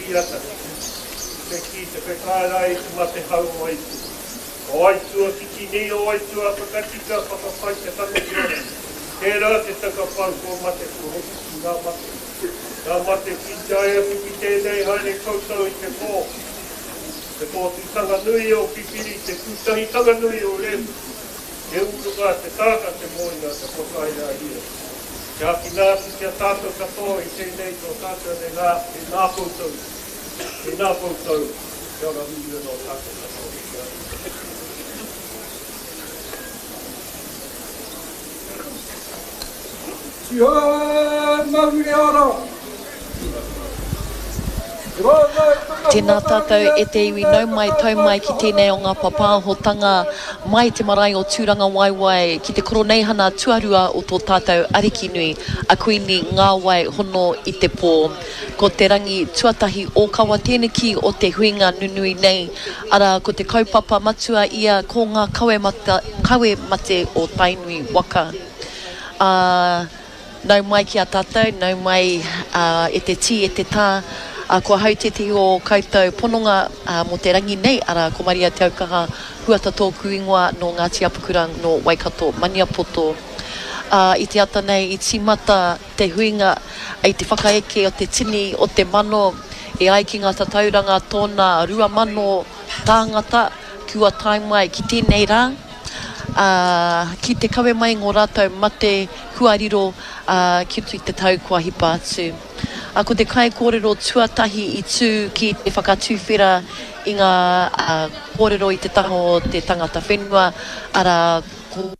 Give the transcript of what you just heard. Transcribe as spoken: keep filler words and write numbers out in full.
ata. Te ki te whekārai te mate hau o aitu. O aitu a kiki nei o aitu a whakatika whakawhai te tata ki ora. Tērā te takapau ko mate ko hoki ki ngā mate. Ngā mate ki tai a ki tēnei haere koutou i te pō. Te pō tūtanga nui o pipiri, te tūtahi tanga nui o rehu. Te uruka, te tāka, te moina, te whakaira hira. Te haki nāti te tātou katoa i tēnei tō tātou ne ngā, e ngā koutou. E ngā koutou, te ora huru no tātou katoa. Tia mauri ara! Tēnā tātou e te iwi nau mai, tau mai ki tēnei o ngā papāhotanga mai te marae o tūranga waiwai ki te koroneihana tuarua o tō tātou ariki nui a kuini ngā wai hono i te pō. Ko te rangi tuatahi o kawa tēniki o te huinga nunui nei, ara ko te kaupapa matua ia ko ngā kawe, mata, kawe mate o tainui waka. Uh, nau mai ki a tātou, nau mai uh, e te ti, e te tā, Uh, kua hau te te o koutou pononga uh, mo te rangi nei, ara ko Maria te aukaha huata tōku ingoa no Ngāti Apukurang no Waikato, Maniapoto. Uh, I te ata nei, i timata te huinga, i te whakaeke o te tini o te mano, e ai ki ngā tatauranga tōna rua mano tāngata, kua taimai ki tēnei rā. Uh, ki te kawe mai ngō rātou mate huariro uh, ki tu i te tau kua hipa atu. A ko te kai kōrero tuatahi i tū ki te whakatūwhera i ngā uh, kōrero i te taho o te tangata whenua, ara ko